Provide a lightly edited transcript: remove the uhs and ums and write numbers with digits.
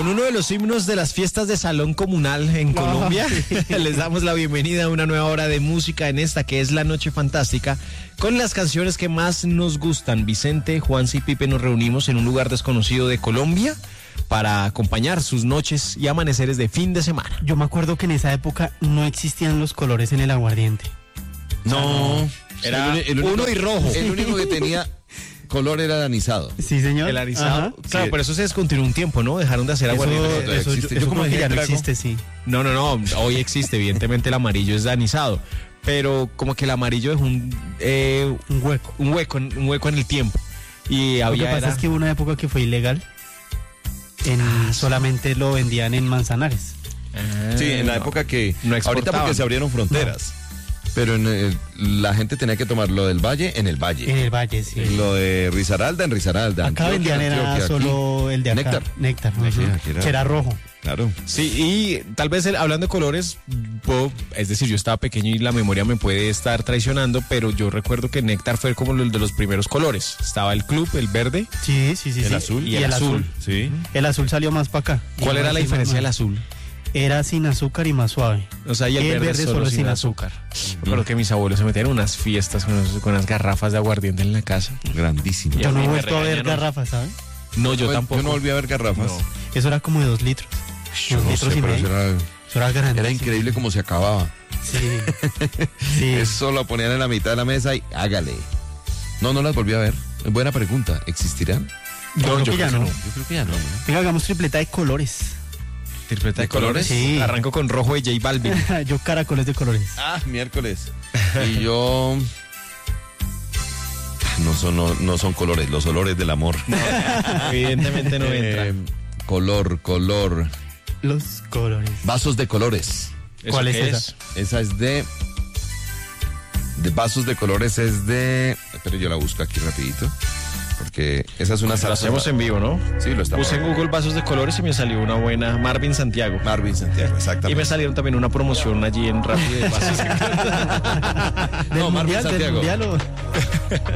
Con uno de los himnos de las fiestas de salón comunal en Colombia, les damos la bienvenida a una nueva hora de música en esta que es La Noche Fantástica, con las canciones que más nos gustan. Vicente, Juanse y Pipe nos reunimos en un lugar desconocido de Colombia para acompañar sus noches y amaneceres de fin de semana. Yo me acuerdo que en esa época no existían los colores en el aguardiente. No, Era el único, uno y rojo. El único que tenía color era el anisado. Sí, señor. El anisado. Ajá. Claro, Sí. pero eso se descontinuó un tiempo, ¿no? Dejaron de hacer aguardiente. Eso, existe. yo Yo como como que ya no trago. existe, sí. No, hoy existe, evidentemente el amarillo es de anisado, pero como que el amarillo es Un hueco. un hueco en el tiempo. Y Lo que había pasa es que hubo una época que fue ilegal. Solamente lo vendían en Manzanares. Sí, en la época que... no ahorita exportaban. porque se abrieron fronteras. Pero la gente tenía que tomar lo del Valle en el Valle. En el Valle, sí. Lo de Risaralda en Risaralda. Acá Antioquia, vendían en era Antioquia, solo aquí. el de acá. Néctar. Ujú. Sí, aquí era. Que era rojo. Claro. Sí, y tal vez hablando de colores, es decir, yo estaba pequeño y la memoria me puede estar traicionando, pero yo recuerdo que Néctar fue como el de los primeros colores. Estaba el club, el verde. Sí. El azul. Y el azul. Sí. El azul salió más para acá. ¿Cuál era la diferencia del azul? Era sin azúcar y más suave. O sea, y el verde solo sin azúcar. Recuerdo que mis abuelos se metían en unas fiestas con unas garrafas de aguardiente en la casa. Grandísimo. Yo no mí he me vuelto a ver regañaron. garrafas, ¿sabes? No, yo tampoco. Yo no volví a ver garrafas. No. Eso era como de 2 litros. Yo 2 no litros sé, y pero medio. eso Eso era grande. era increíble cómo se acababa. Sí. Sí. Eso lo ponían en la mitad de la mesa y hágale. No las volví a ver. Buena pregunta. ¿Existirán? Yo creo que ya no. Yo creo que ya no. Venga, hagamos tripleta de colores. ¿Tripleta de ¿De colores? colores? Sí. Arranco con rojo de J Balvin. Yo caracoles de colores. Ah, miércoles. Y yo... No son colores, los olores del amor. Evidentemente no entra. Color. Los colores. Vasos de colores. ¿Eso ¿Cuál es qué esa? Esa es de vasos de colores es de... Pero yo la busco aquí rapidito. Porque esa es una Lo hacemos en vivo, ¿no? Sí, lo estamos. Puse en Google vasos de colores y me salió una buena Marvin Santiago. Marvin Santiago, Y exactamente. me salieron también una promoción allí en Rappi de vasos de colores. ¿Del No, Marvin mundial, Santiago. del mundial o...?